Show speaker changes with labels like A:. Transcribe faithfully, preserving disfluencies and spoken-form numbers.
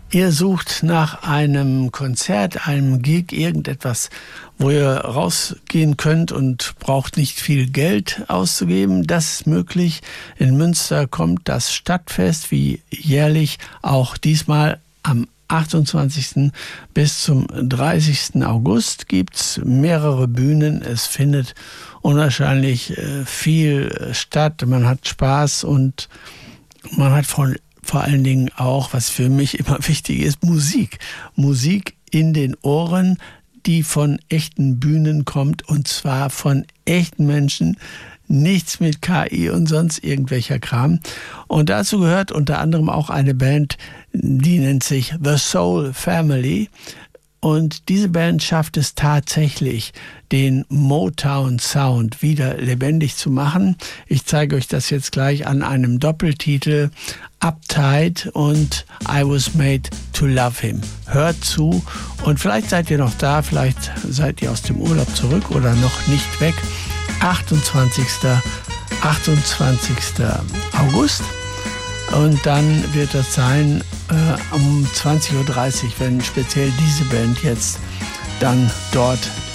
A: Ihr sucht nach einem Konzert, einem Gig, irgendetwas, wo ihr rausgehen könnt und braucht nicht viel Geld auszugeben. Das ist möglich. In Münster kommt das Stadtfest wie jährlich, auch diesmal am achtundzwanzigsten bis zum dreißigsten August gibt's mehrere Bühnen. Es findet unwahrscheinlich viel statt. Man hat Spaß und man hat von vor allen Dingen auch, was für mich immer wichtig ist, Musik. Musik in den Ohren, die von echten Bühnen kommt, und zwar von echten Menschen. Nichts mit K I und sonst irgendwelcher Kram. Und dazu gehört unter anderem auch eine Band, die nennt sich The Soul Family. Und diese Band schafft es tatsächlich, den Motown-Sound wieder lebendig zu machen. Ich zeige euch das jetzt gleich an einem Doppeltitel, Uptight und I Was Made to Love Him. Hört zu und vielleicht seid ihr noch da, vielleicht seid ihr aus dem Urlaub zurück oder noch nicht weg. achtundzwanzigsten August. Und dann wird das sein äh, um zwanzig Uhr dreißig, wenn speziell diese Band jetzt dann dort